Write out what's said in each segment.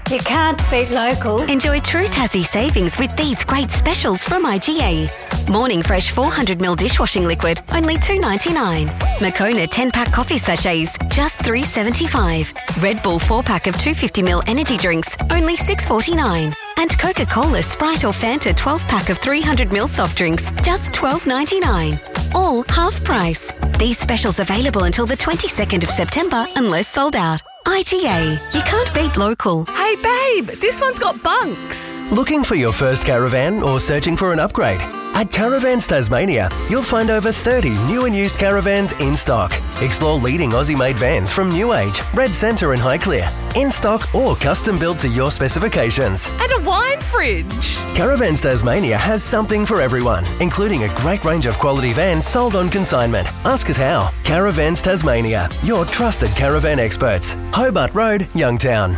You can't beat local. Enjoy true Tassie savings with these great specials from IGA. Morning Fresh 400ml dishwashing liquid, only $2.99. Moccona 10-pack coffee sachets, just $3.75. Red Bull 4-pack of 250ml energy drinks, only $6.49. And Coca-Cola, Sprite or Fanta 12-pack of 300ml soft drinks, just $12.99. All half price. These specials available until the 22nd of September unless sold out. IGA. You can't beat local. Hey babe, this one's got bunks. Looking for your first caravan or searching for an upgrade? At Caravans Tasmania, you'll find over 30 new and used caravans in stock. Explore leading Aussie-made vans from New Age, Red Centre and Highclere, in stock or custom built to your specifications. And a wine fridge. Caravans Tasmania has something for everyone, including a great range of quality vans sold on consignment. Ask us how. Caravans Tasmania, your trusted caravan experts. Hobart Road, Youngtown.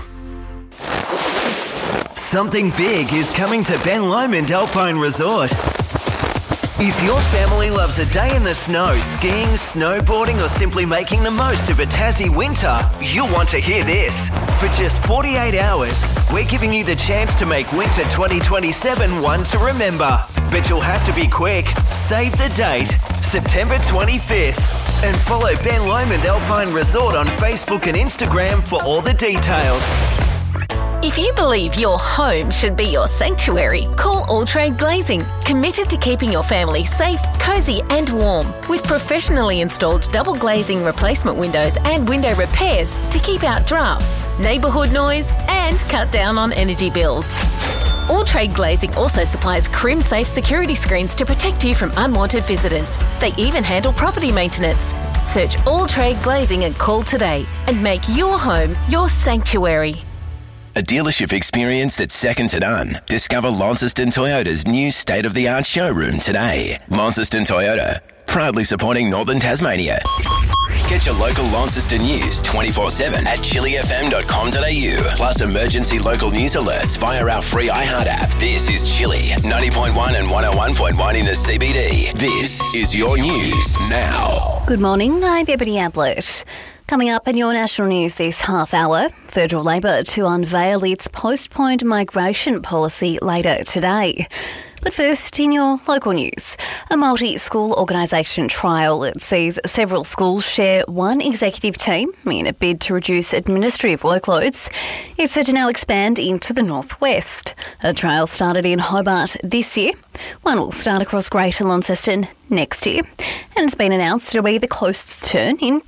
Something big is coming to Ben Lomond Alpine Resort. If your family loves a day in the snow, skiing, snowboarding or simply making the most of a Tassie winter, you'll want to hear this. For just 48 hours, we're giving you the chance to make winter 2027 one to remember. But you'll have to be quick. Save the date, September 25th. And follow Ben Lomond Alpine Resort on Facebook and Instagram for all the details. If you believe your home should be your sanctuary, call All Trade Glazing, committed to keeping your family safe, cosy and warm, with professionally installed double glazing replacement windows and window repairs to keep out drafts, neighbourhood noise and cut down on energy bills. All Trade Glazing also supplies Crim-safe security screens to protect you from unwanted visitors. They even handle property maintenance. Search All Trade Glazing and call today and make your home your sanctuary. A dealership experience that's second to none. Discover Launceston Toyota's new state-of-the-art showroom today. Launceston Toyota, proudly supporting Northern Tasmania. Get your local Launceston news 24/7 at chillyfm.com.au. Plus emergency local news alerts via our free iHeart app. This is Chilly, 90.1 and 101.1 in the CBD. This is your news now. Good morning, I'm Ebony Ablett. Coming up in your national news this half hour, Federal Labor to unveil its postponed migration policy later today. But first, in your local news, a multi-school organisation trial that sees several schools share one executive team in a bid to reduce administrative workloads is set to now expand into the northwest. A trial started in Hobart this year. One will start across Greater Launceston next year, and it's been announced it'll be the coast's turn in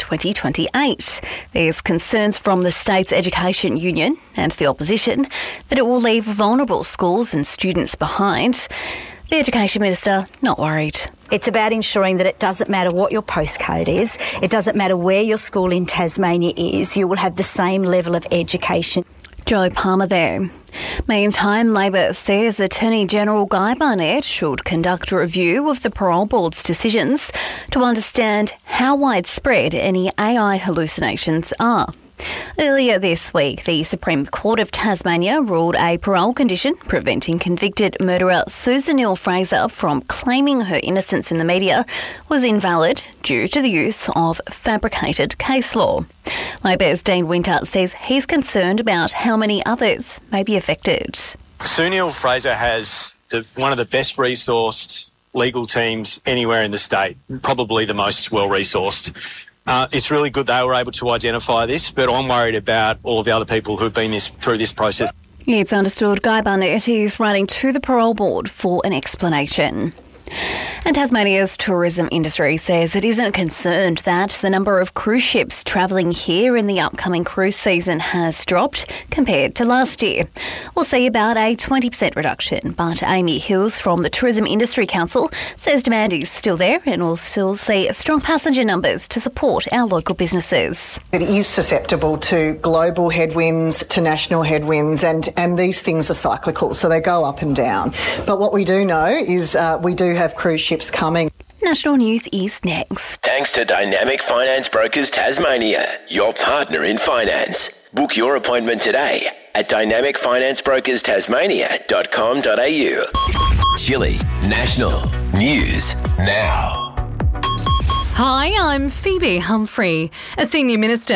2028. There's concerns from the state's education union and the opposition that it will leave vulnerable schools and students behind. The Education Minister not worried. It's about ensuring that it doesn't matter what your postcode is, it doesn't matter where your school in Tasmania is, you will have the same level of education. Joe Palmer there. Meantime, Labor says Attorney General Guy Barnett should conduct a review of the Parole Board's decisions to understand how widespread any AI hallucinations are. Earlier this week, the Supreme Court of Tasmania ruled a parole condition preventing convicted murderer Susan Neal-Fraser from claiming her innocence in the media was invalid due to the use of fabricated case law. Labor's Dean Winter says he's concerned about how many others may be affected. Sue Neal-Fraser has one of the best resourced legal teams anywhere in the state, probably the most well-resourced. It's really good they were able to identify this, but I'm worried about all of the other people who've been through this process. It's understood Guy Barnett is writing to the Parole Board for an explanation. And Tasmania's tourism industry says it isn't concerned that the number of cruise ships travelling here in the upcoming cruise season has dropped compared to last year. We'll see about a 20% reduction, but Amy Hills from the Tourism Industry Council says demand is still there and we'll still see strong passenger numbers to support our local businesses. It is susceptible to global headwinds, to national headwinds, and these things are cyclical, so they go up and down. But what we do know is we do have cruise ships coming. National News is next. Thanks to Dynamic Finance Brokers Tasmania, your partner in finance. Book your appointment today at dynamicfinanceBrokersTasmania.com.au. Chilly National News Now. Hi, I'm Phoebe Humphrey. A senior minister